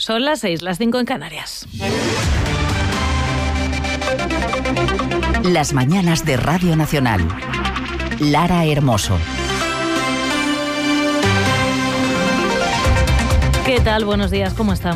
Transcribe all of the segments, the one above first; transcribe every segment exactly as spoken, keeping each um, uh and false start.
Son las seis, las cinco en Canarias. Las mañanas de Radio Nacional. Lara Hermoso. ¿Qué tal? Buenos días, ¿cómo están?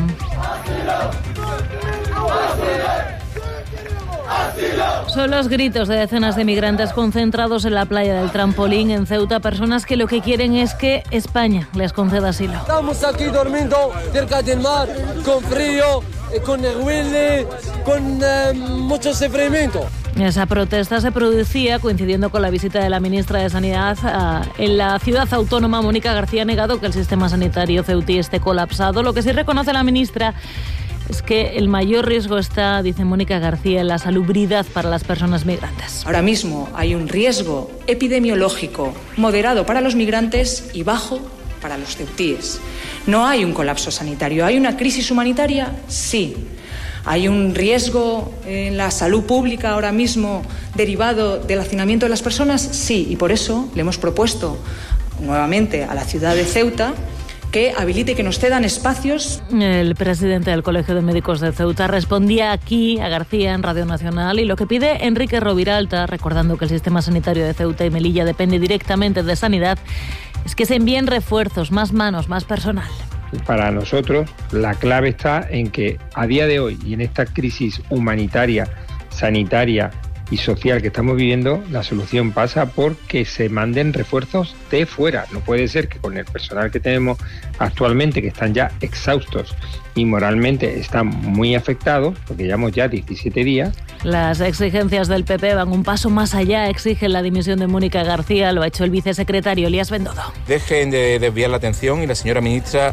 Son los gritos de decenas de migrantes concentrados en la playa del Trampolín en Ceuta, personas que lo que quieren es que España les conceda asilo. Estamos aquí durmiendo cerca del mar, con frío, con huele, con eh, mucho sufrimiento. Esa protesta se producía coincidiendo con la visita de la ministra de Sanidad a, en la ciudad autónoma. Mónica García ha negado que el sistema sanitario ceutí esté colapsado. Lo que sí reconoce la ministra es que el mayor riesgo está, dice Mónica García, en la salubridad para las personas migrantes. Ahora mismo hay un riesgo epidemiológico moderado para los migrantes y bajo para los ceutíes. No hay un colapso sanitario. ¿Hay una crisis humanitaria? Sí. ¿Hay un riesgo en la salud pública ahora mismo derivado del hacinamiento de las personas? Sí, y por eso le hemos propuesto nuevamente a la ciudad de Ceuta que habilite, que nos cedan espacios. El presidente del Colegio de Médicos de Ceuta respondía aquí a García en Radio Nacional y lo que pide Enrique Roviralta, recordando que el sistema sanitario de Ceuta y Melilla depende directamente de Sanidad, es que se envíen refuerzos, más manos, más personal. Para nosotros la clave está en que a día de hoy y en esta crisis humanitaria, sanitaria y social que estamos viviendo, la solución pasa por que se manden refuerzos de fuera. No puede ser que con el personal que tenemos actualmente, que están ya exhaustos y moralmente están muy afectados, porque llevamos ya diecisiete días. Las exigencias del P P van un paso más allá, exigen la dimisión de Mónica García, lo ha hecho el vicesecretario Elías Bendodo. Dejen de desviar la atención y la señora ministra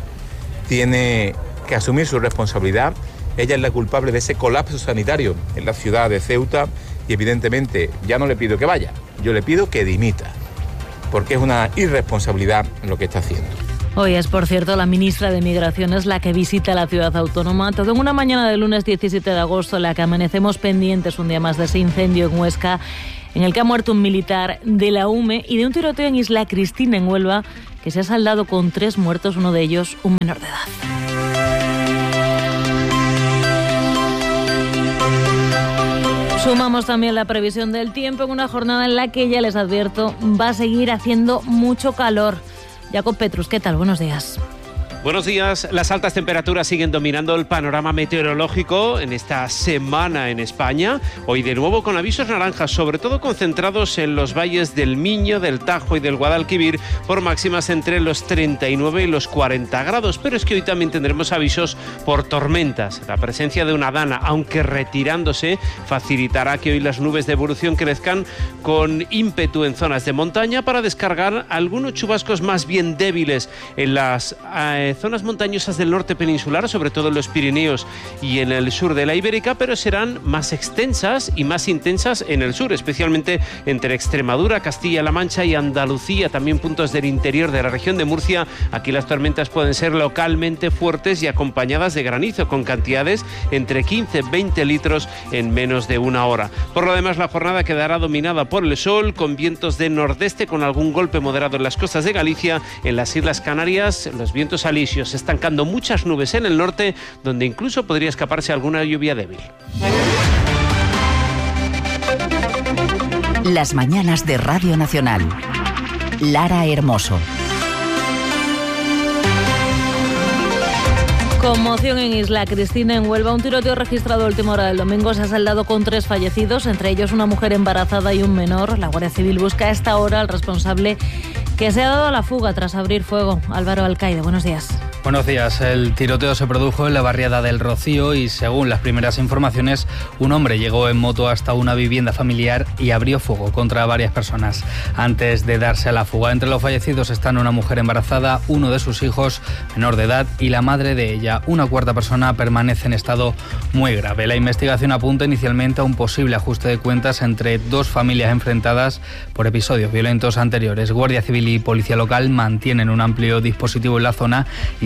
tiene que asumir su responsabilidad. Ella es la culpable de ese colapso sanitario en la ciudad de Ceuta y evidentemente ya no le pido que vaya, yo le pido que dimita, porque es una irresponsabilidad lo que está haciendo. Hoy es, por cierto, la ministra de Migraciones la que visita la ciudad autónoma. Todo en una mañana del lunes diecisiete de agosto en la que amanecemos pendientes un día más de ese incendio en Huesca, en el que ha muerto un militar de la U M E y de un tiroteo en Isla Cristina, en Huelva, que se ha saldado con tres muertos, uno de ellos un menor de edad. Sumamos también la previsión del tiempo en una jornada en la que, ya les advierto, va a seguir haciendo mucho calor. Jacob Petrus, ¿qué tal? Buenos días. Buenos días. Las altas temperaturas siguen dominando el panorama meteorológico en esta semana en España. Hoy de nuevo con avisos naranjas, sobre todo concentrados en los valles del Miño, del Tajo y del Guadalquivir, por máximas entre los treinta y nueve y los cuarenta grados. Pero es que hoy también tendremos avisos por tormentas. La presencia de una dana, aunque retirándose, facilitará que hoy las nubes de evolución crezcan con ímpetu en zonas de montaña para descargar algunos chubascos más bien débiles en las eh, zonas montañosas del norte peninsular, sobre todo en los Pirineos y en el sur de la Ibérica, pero serán más extensas y más intensas en el sur, especialmente entre Extremadura, Castilla-La Mancha y Andalucía, también puntos del interior de la región de Murcia. Aquí las tormentas pueden ser localmente fuertes y acompañadas de granizo, con cantidades entre quince y veinte litros en menos de una hora. Por lo demás, la jornada quedará dominada por el sol, con vientos de nordeste, con algún golpe moderado en las costas de Galicia. En las Islas Canarias, los vientos alisios, estancando muchas nubes en el norte, donde incluso podría escaparse alguna lluvia débil. Las mañanas de Radio Nacional. Lara Hermoso. Conmoción en Isla Cristina, en Huelva. Un tiroteo registrado a última hora del domingo se ha saldado con tres fallecidos, entre ellos una mujer embarazada y un menor. La Guardia Civil busca a esta hora al responsable, que se ha dado a la fuga tras abrir fuego. Álvaro Alcaide, buenos días. Buenos días. El tiroteo se produjo en la barriada del Rocío y, según las primeras informaciones, un hombre llegó en moto hasta una vivienda familiar y abrió fuego contra varias personas antes de darse a la fuga. Entre los fallecidos están una mujer embarazada, uno de sus hijos menor de edad y la madre de ella. Una cuarta persona permanece en estado muy grave. La investigación apunta inicialmente a un posible ajuste de cuentas entre dos familias enfrentadas por episodios violentos anteriores. Guardia Civil y Policía Local mantienen un amplio dispositivo en la zona y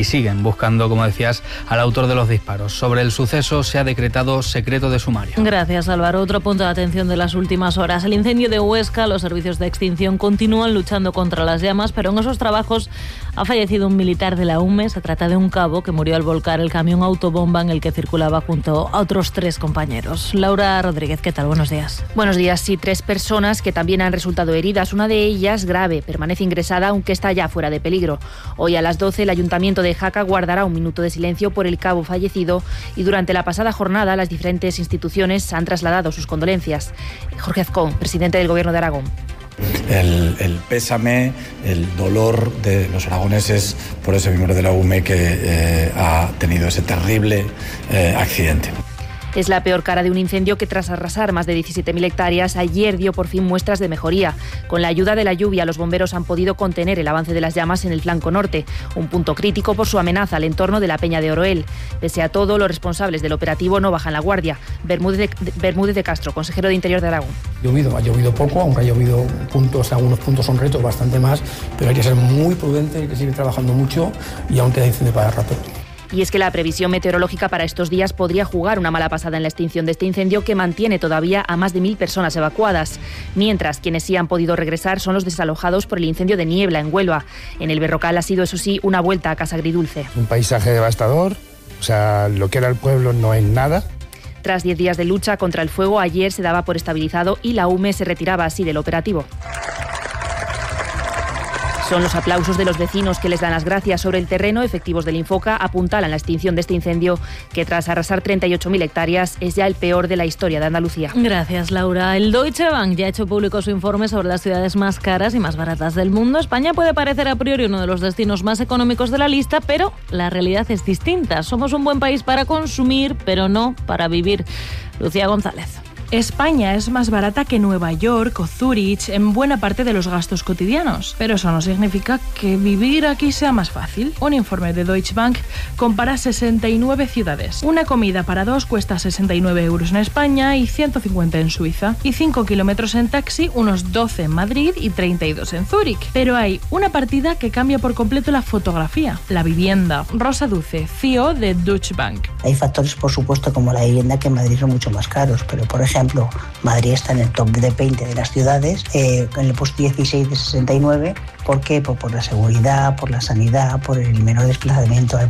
siguen buscando, como decías, al autor de los disparos. Sobre el suceso se ha decretado secreto de sumario. Gracias, Álvaro. Otro punto de atención de las últimas horas. El incendio de Huesca, los servicios de extinción continúan luchando contra las llamas, pero en esos trabajos ha fallecido un militar de la U M E. Se trata de un cabo que murió al volcar el camión autobomba en el que circulaba junto a otros tres compañeros. Laura Rodríguez, ¿qué tal? Buenos días. Buenos días. Sí, tres personas que también han resultado heridas. Una de ellas grave, permanece ingresada aunque está ya fuera de peligro. Hoy a las doce el Ayuntamiento de Jaca guardará un minuto de silencio por el cabo fallecido y durante la pasada jornada las diferentes instituciones han trasladado sus condolencias. Jorge Azcón, presidente del Gobierno de Aragón. El, el pésame, el dolor de los aragoneses por ese miembro de la U M E que eh, ha tenido ese terrible eh, accidente. Es la peor cara de un incendio que tras arrasar más de diecisiete mil hectáreas, ayer dio por fin muestras de mejoría. Con la ayuda de la lluvia, los bomberos han podido contener el avance de las llamas en el flanco norte, un punto crítico por su amenaza al entorno de la Peña de Oroel. Pese a todo, los responsables del operativo no bajan la guardia. Bermúdez de, Bermúdez de Castro, consejero de Interior de Aragón. Llovido, ha llovido poco, aunque ha llovido puntos, algunos puntos son retos, bastante más, pero hay que ser muy prudente, hay que seguir trabajando mucho y aún queda incendio para rato. Y es que la previsión meteorológica para estos días podría jugar una mala pasada en la extinción de este incendio que mantiene todavía a más de mil personas evacuadas. Mientras, quienes sí han podido regresar son los desalojados por el incendio de Niebla en Huelva. En el Berrocal ha sido, eso sí, una vuelta a casa agridulce. Un paisaje devastador, o sea, lo que era el pueblo no es nada. Tras diez días de lucha contra el fuego, ayer se daba por estabilizado y la U M E se retiraba así del operativo. Son los aplausos de los vecinos que les dan las gracias. Sobre el terreno, efectivos del Infoca apuntalan la extinción de este incendio que tras arrasar treinta y ocho mil hectáreas es ya el peor de la historia de Andalucía. Gracias, Laura. El Deutsche Bank ya ha hecho público su informe sobre las ciudades más caras y más baratas del mundo. España puede parecer a priori uno de los destinos más económicos de la lista, pero la realidad es distinta. Somos un buen país para consumir, pero no para vivir. Lucía González. España es más barata que Nueva York o Zúrich en buena parte de los gastos cotidianos, pero eso no significa que vivir aquí sea más fácil. Un informe de Deutsche Bank compara sesenta y nueve ciudades. Una comida para dos cuesta sesenta y nueve euros en España y ciento cincuenta en Suiza, y cinco kilómetros en taxi, unos doce en Madrid y treinta y dos en Zúrich. Pero hay una partida que cambia por completo la fotografía, la vivienda. Rosa Duce, C E O de Deutsche Bank. Hay factores, por supuesto, como la vivienda, que en Madrid son mucho más caros, pero por ejemplo, Por ejemplo, Madrid está en el top de veinte de las ciudades, eh, en el puesto dieciséis de sesenta y nueve. ¿Por qué? Pues por la seguridad, por la sanidad, por el menor desplazamiento al